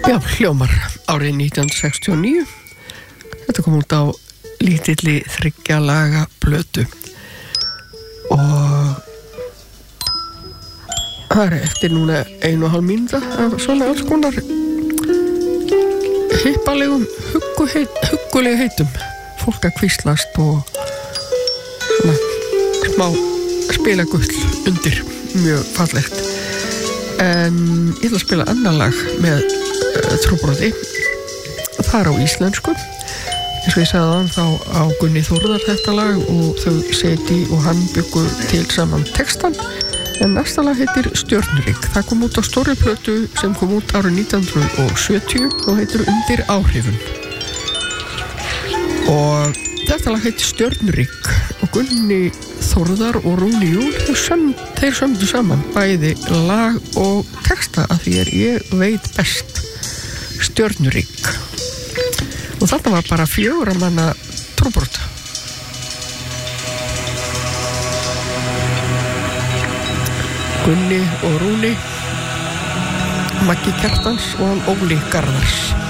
Já, hljómar árið 1969. Þetta kom út á lítilli 3 laga plötu og það er eftir núna 1,5 mínúta af svona alls konar hippalegum huggulega heitum, fólk að hvíslast og svona smá spilagull undir, mjög fallegt. En ég ætla að spila annar lag með Trúbroti, það er á íslensku. Eins og ég sagði þann þá á Gunni Þórðar þetta lag og þau Seti og hann byggu til saman textan. En næsta lag heitir Stjörnurík. Það kom út á stórri plötu sem kom út árið 1970 og heitir Undir áhrifum. Og þetta lag heitir Stjörnurík og Gunni Þórðar og Rúni Júl þeir sömdu saman bæði lag og texta að því ég veit best. Stjörnurík. Og þetta var bara 4 manna trúbrot. Gunni og Rúni, Maggi Kjartans og Óli Garðars.